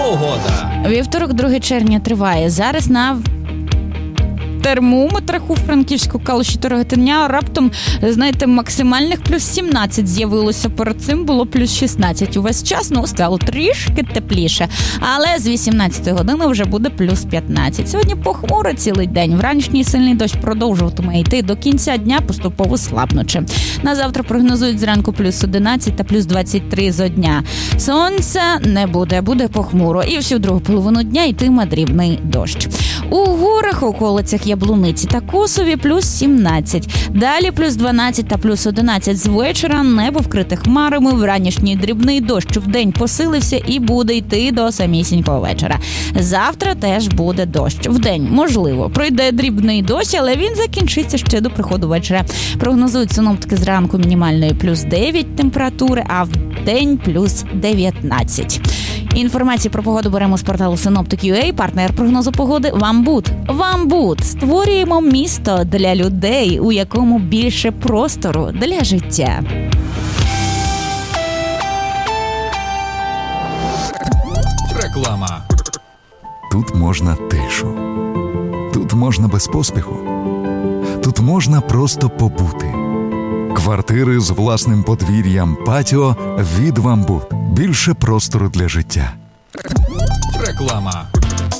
Погода. Вівторок, 2 червня триває. Зараз на термометрах у Франківську, Калуші та Рогатиня раптом, знаєте, максимальних плюс 17 з'явилося. Перед цим було плюс 16. Увесь час, стало трішки тепліше. Але з 18 години вже буде плюс 15. Сьогодні похмуро цілий день. Вранішній сильний дощ продовжуватиме йти до кінця дня, поступово слабнучи. На завтра прогнозують зранку плюс 11 та плюс 23 зо дня. Сонця не буде, буде похмуро. І всю другу половину дня йтиме дрібний дощ. У горах, околицях Яблуниці та Косові плюс 17. Далі плюс 12 та плюс 11 з вечора. Небо вкрите хмарами, вранішній дрібний дощ вдень посилився і буде йти до самісінького вечора. Завтра теж буде дощ. Вдень, можливо, пройде дрібний дощ, але він закінчиться ще до приходу вечора. Прогнозують синоптики зранку мінімальної плюс 9 температури, а вдень плюс 19. Інформацію про погоду беремо з порталу Synoptic.ua. Партнер прогнозу погоди «Вамбуд». «Вамбуд» – створюємо місто для людей, у якому більше простору для життя. Реклама. Тут можна тишу. Тут можна без поспіху. Тут можна просто побути. Квартири з власним подвір'ям, патіо від «Вамбуд». Більше простору для життя. Реклама.